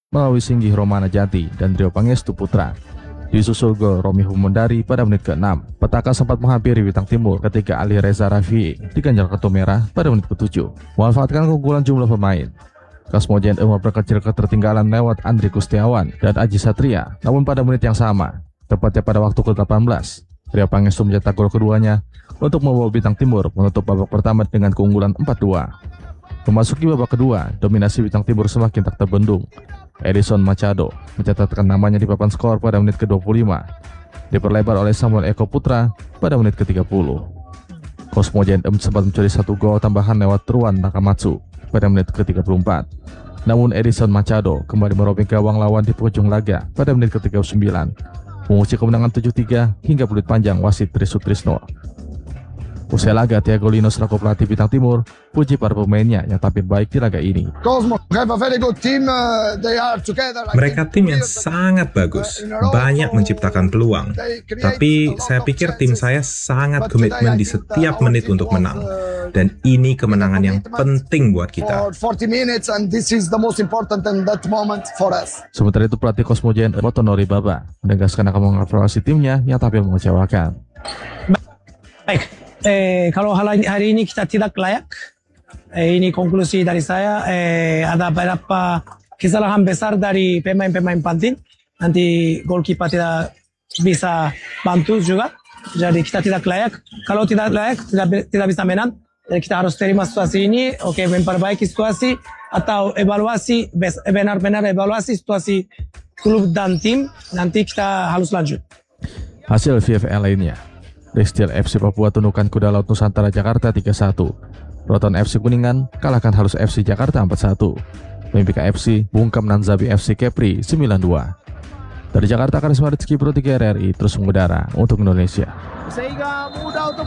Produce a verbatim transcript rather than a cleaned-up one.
melalui Singgih Romana Jati dan Rio Pangestu Putra. Disusul gol Romi Humundari pada menit keenam. Petaka sempat menghampiri Bintang Timur ketika Ali Reza Rafi diganjal kartu merah pada menit ketujuh. Memanfaatkan keunggulan jumlah pemain, Cosmo J N E memperkecil ketertinggalan lewat Andri Kustiawan dan Aji Satria. Namun pada menit yang sama, tepatnya pada waktu ke delapan belas, Rio Pangestu mencetak gol keduanya untuk membawa Bintang Timur menutup babak pertama dengan keunggulan empat dua. Memasuki babak kedua, dominasi Bintang Timur semakin tak terbendung. Edison Machado mencatatkan namanya di papan skor pada menit ke dua puluh lima, diperlebar oleh Samuel Eko Putra pada menit ke tiga puluh. Cosmo J N E sempat mencuri satu gol tambahan lewat Truan Nakamatsu pada menit ke tiga puluh empat. Namun Edison Machado kembali merobek gawang lawan di penghujung laga pada menit ke tiga puluh sembilan, mengunci kemenangan tujuh tiga hingga peluit panjang wasit Trisutrisno. Usai laga, Thiago Lino selaku pelatih Bintang Timur puji para pemainnya yang tampil baik di laga ini. Mereka tim yang sangat bagus, banyak menciptakan peluang. Tapi saya pikir tim saya sangat komitmen di setiap menit untuk menang. Dan ini kemenangan yang penting buat kita. Sementara itu pelatih Cosmo J N E Motonori Baba menegaskan akan mengevaluasi timnya yang tampil mengecewakan. Baik. Eh, kalau hari ini kita tidak layak, eh, ini konklusi dari saya. Eh, ada beberapa kesalahan besar dari pemain-pemain penting. Nanti goalkeeper tidak bisa bantu juga. Jadi kita tidak layak. Kalau tidak layak, tidak, tidak bisa menang. Jadi kita harus terima situasi ini. Oke, memperbaiki situasi atau evaluasi, benar-benar evaluasi situasi klub dan tim. Nanti kita harus lanjut. Hasil V F L lainnya: Ristil F C Papua tundukkan Kuda Laut Nusantara Jakarta tiga satu. Roton F C Kuningan kalahkan Halus F C Jakarta empat satu. Mimika F C bungkam Nanzabi F C Kepri sembilan dua. Dari Jakarta, Karisma Rizky Pro tiga R R I terus mengudara untuk Indonesia. Sehingga mudah untuk